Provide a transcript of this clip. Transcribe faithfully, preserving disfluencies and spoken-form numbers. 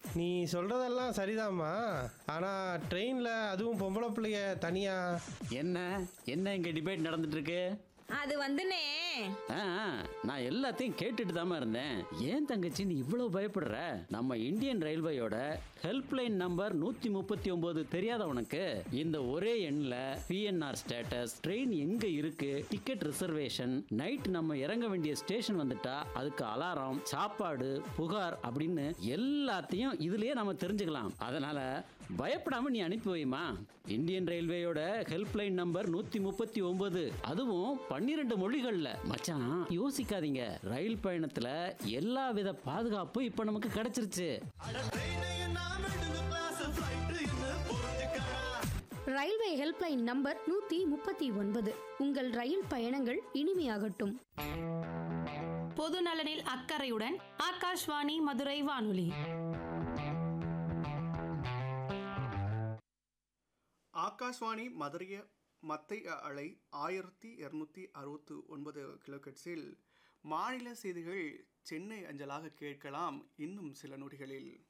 நீ சொல்றதெல்லாம் சரிதாம்மா. ஆனா ட்ரெயின்ல அதுவும் பொம்பளை பிள்ளைய தனியா. என்ன என்ன இங்க டிபேட் நடந்துட்டு இருக்கு? அது வந்துனே ஆ, ஆ, நான் எல்லாத்தையும் கேட்டுட்டு தாமா இருந்தேன். ஏன் தங்கச்சி நீ இவ்வளவு பயப்படுற? நம்ம இந்தியன் ரயில்வேயோட ஹெல்ப்லைன் நம்பர் நூத்தி முப்பத்தி ஒன்பது தெரியாத உனக்கு? இந்த ஒரே எண்ணில் பிஎன்ஆர் ஸ்டேட்டஸ், ட்ரெயின் எங்க இருக்கு, டிக்கெட் ரிசர்வேஷன், நைட் நம்ம இறங்க வேண்டிய ஸ்டேஷன் வந்துட்டா அதுக்கு அலாரம், சாப்பாடு, புகார் அப்படின்னு எல்லாத்தையும் இதுலயே நம்ம தெரிஞ்சுக்கலாம். அதனால பயப்படாம நீ அனுப்பி வைமா. இந்தியன் ரயில்வேயோட ஹெல்ப்லைன் நம்பர் நூத்தி முப்பத்தி ஒன்பது, அதுவும் பன்னிரெண்டு மொழிகள்ல. மச்சான் யோசிக்காதீங்க, ரயில் பயணத்துல எல்லா வித பாதுகாப்பும் இப்ப நமக்கு கிடைச்சிருச்சு. ரயில்வே ஹெல்ப்லைன் நம்பர் நூத்தி முப்பத்தி ஒன்பது. உங்கள் ரயில் பயணங்கள் இனிமையாகட்டும். பொது நலனில் அக்கறையுடன் ஆகாஷ்வாணி மதுரை வானொலி. ஆகாஷ்வாணி மதுரைய மத்திய அலை ஆயிரத்தி இரநூத்தி அறுபத்தி ஒன்பது கிலோகட்ஸில் மாநில செய்திகள் சென்னை அஞ்சலாக கேட்கலாம் இன்னும் சில நொடிகளில்.